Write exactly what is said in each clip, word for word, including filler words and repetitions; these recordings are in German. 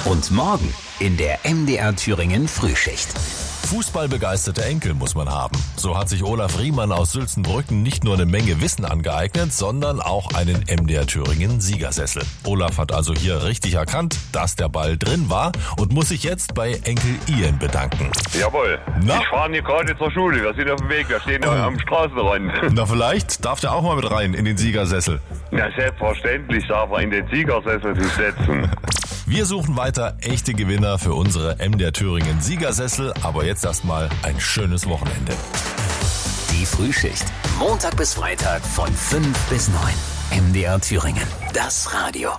Und morgen in der M D R Thüringen Frühschicht. Fußballbegeisterte Enkel muss man haben. So hat sich Olaf Riemann aus Sülzenbrücken nicht nur eine Menge Wissen angeeignet, sondern auch einen M D R Thüringen Siegersessel. Olaf hat also hier richtig erkannt, dass der Ball drin war und muss sich jetzt bei Enkel Ian bedanken. Jawohl. Na? Ich fahre hier gerade zur Schule. Wir sind auf dem Weg. Wir stehen Oh. am Straßenrand. Na, vielleicht darf der auch mal mit rein in den Siegersessel. Na, selbstverständlich darf er in den Siegersessel sich setzen. Wir suchen weiter echte Gewinner für unsere M D R Thüringen Siegersessel, aber jetzt erstmal ein schönes Wochenende. Die Frühschicht. Montag bis Freitag von fünf bis neun. M D R Thüringen. Das Radio.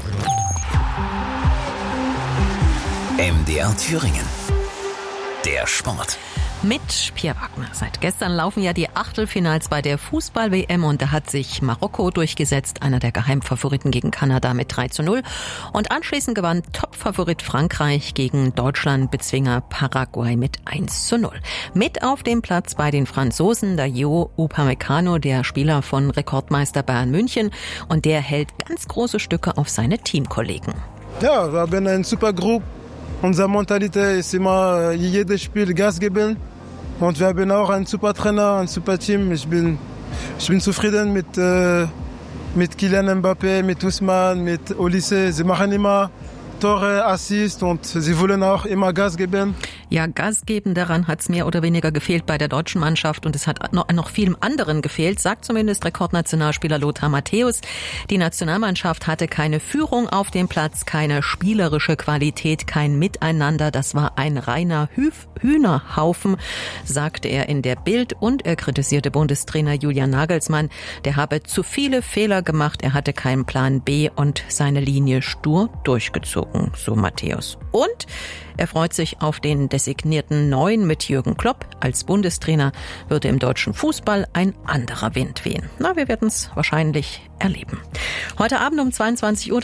M D R Thüringen. Der Sport. Mit Pierre Wagner. Seit gestern laufen ja die Achtelfinals bei der Fußball-W M und da hat sich Marokko durchgesetzt, einer der Geheimfavoriten gegen Kanada mit drei zu null. Und anschließend gewann Topfavorit Frankreich gegen Deutschland-Bezwinger Paraguay mit eins zu null. Mit auf dem Platz bei den Franzosen Dayot Upamecano, der Spieler von Rekordmeister Bayern München, und der hält ganz große Stücke auf seine Teamkollegen. Ja, wir haben eine super Gruppe. Unsere Mentalität ist immer, jedes Spiel Gas geben. Und wir haben auch einen super Trainer, ein super Team. Ich bin, ich bin zufrieden mit, äh, mit Kylian Mbappé, mit Ousmane, mit Olise. Sie machen immer Tore, Assist und sie wollen auch immer Gas geben. Ja, Gas geben, daran hat es mehr oder weniger gefehlt bei der deutschen Mannschaft und es hat noch, noch vielem anderen gefehlt, sagt zumindest Rekordnationalspieler Lothar Matthäus. Die Nationalmannschaft hatte keine Führung auf dem Platz, keine spielerische Qualität, kein Miteinander. Das war ein reiner Hüf- Hühnerhaufen, sagte er in der Bild, und er kritisierte Bundestrainer Julian Nagelsmann. Der habe zu viele Fehler gemacht, er hatte keinen Plan B und seine Linie stur durchgezogen, so Matthäus. Und er freut sich auf den designierten Neuen mit Jürgen Klopp. Als Bundestrainer würde im deutschen Fußball ein anderer Wind wehen. Na, wir werden es wahrscheinlich erleben. Heute Abend um zweiundzwanzig Uhr